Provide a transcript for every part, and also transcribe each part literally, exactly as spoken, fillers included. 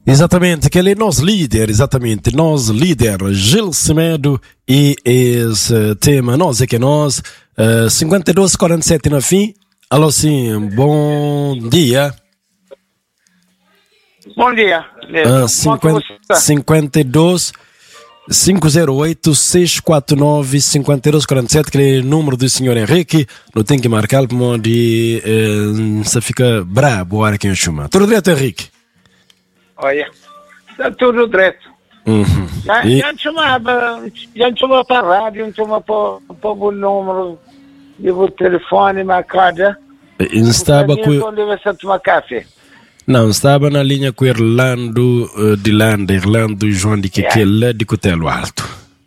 Exatamente, aquele é nosso líder, exatamente, nosso líder, Gil Semedo, e esse tema, nós é que é nós, uh, cinquenta e dois quarenta e sete na fim. Alô, sim, bom dia. Bom dia. Uh, cinquenta, cinquenta e dois cinco zero oito seis quatro nove cinquenta e dois quarenta e sete, que é o número do senhor Henrique, não tem que marcar para onde uh, você fica brabo a hora que eu chamo. Tudo direto, Henrique? Olha, está tudo direito. Uhum. Já, E... já chamava, já chamava para a rádio, já chamava para, para o número do telefone, marcada. Estava com... Onde tomar café? Não, estava na linha com o Irlando uh, de Landa, Irlando João de Kekele de Cotelo Alto.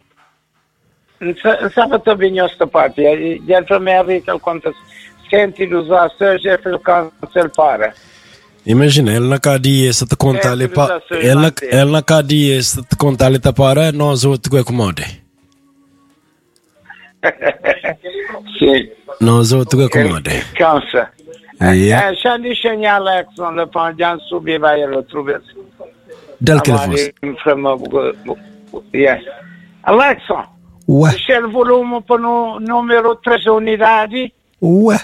Sabe também esta parte, já também havia aquele conta sentidos a seja pelo câncer para. Imagina, ele na cadeia, se te contar ali para... Ele na cadeia, se te contar ali para nós outros que acomodem. Sim. Nós outros que acomodem. Cansa. Yeah. Já disse em Alex, onde já subir vai ele outra vez. Del que fosse. Yes. Alexon, Ué. deixa o volume para o número três unidade. Ué.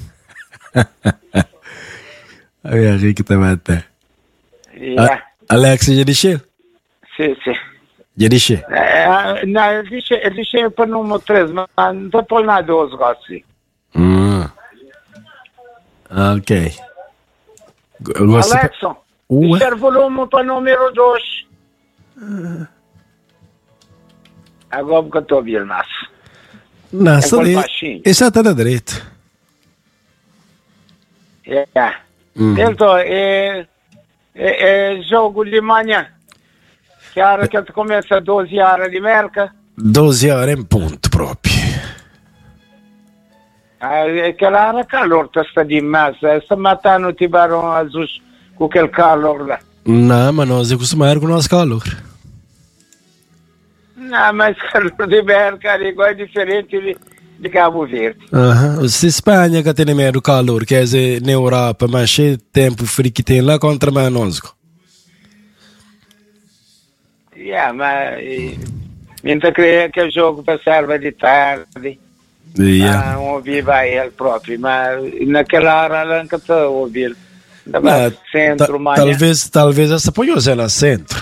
Ai, Henrique tá matando. Yeah. Alex, já deixou? Sim, sim. Já deixou? Uh, não, deixa, deixa para o número três, mas não estou por nada dois, assim. Hum. Ok. Você... Alexon, deixa o volume para o número dois. Uh. Agora que eu estou a ouvir, mas... Nossa, é isso está na direita. É. Yeah. Uhum. Então, é, é, é jogo de manhã. Que hora que começa? doze horas de merca? doze horas em ponto próprio. Ah, aquela hora calor está demais. Esta matando tiveram azuis com aquele calor lá. Não, mas nós é acostumado com o nosso calor. Não, mas calor de merca é diferente de... de Cabo Verde. Uhum. Se Espanha que tem meio do calor, quer dizer, na Europa, mas cheio de tempo frio que tem lá contra nós. Yeah, mas ainda creio que o jogo passava de tarde. Yeah. Não ouvia ele próprio, mas naquela hora ela nunca está a ouvir. Não, centro, ta- talvez, talvez essa ponha-se lá centro.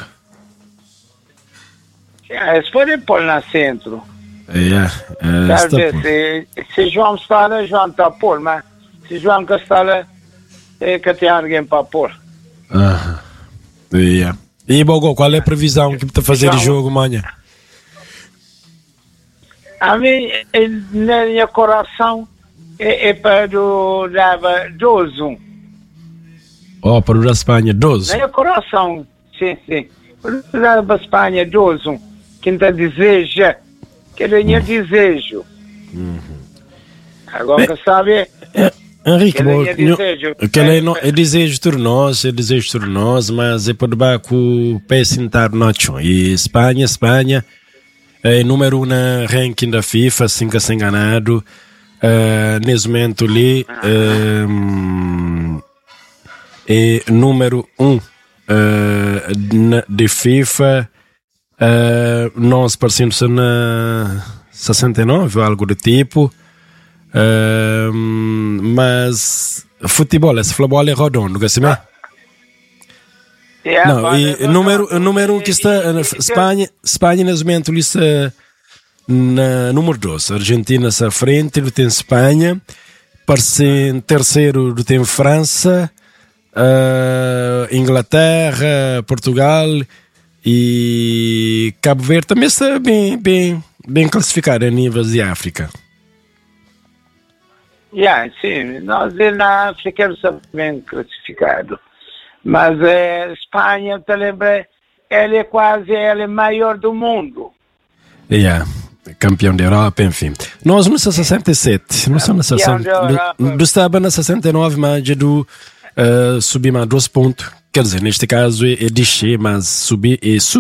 Yeah, se pode pôr lá centro. Yeah, uh, se, se João está lá, João está a pôr, mas se João que está lá, é que tem alguém para pôr. Uh-huh. Yeah. E, Bogo, qual é a previsão que está a fazer de jogo amanhã? A mim, na minha coração, é, é para o doze a um. Oh, para o da Espanha, doze? Na minha coração, sim, sim. Para o da Espanha, doze a um. Quem está deseja. Que ele tinha desejo. Uhum. Agora que sabe. É, é, Henrique, bom, desejo. Aquele é, no, é desejo por nós, é desejo por nós, mas é por debaixo com o pé sentar nosso. E Espanha, Espanha é número um na ranking da FIFA, sem que se enganado. Uh, nesse momento ali uh, é número um uh, de FIFA. Uh, nós parecemos na sessenta e nove ou algo do tipo, uh, mas futebol, esse futebol é redondo, que se me? Yeah, não, e é número, número um que está na Espanha, Espanha nesse momento ali está na número dois, Argentina está à frente, do tem Espanha, parece em terceiro do tem França, uh, Inglaterra, Portugal. E Cabo Verde também está bem, bem, bem classificado a nível de África. Yeah, sim, nós na África estamos bem classificados. Mas a eh, Espanha, te lembra, ela é quase ela é maior do mundo. Yeah, campeão da Europa, enfim. Nós no sessenta e sete, nós estamos na sessenta, do, do estava na sessenta e nove, mas do uh, subimos a dois pontos. Quer dizer, neste caso é, é descer, mas subir é subir.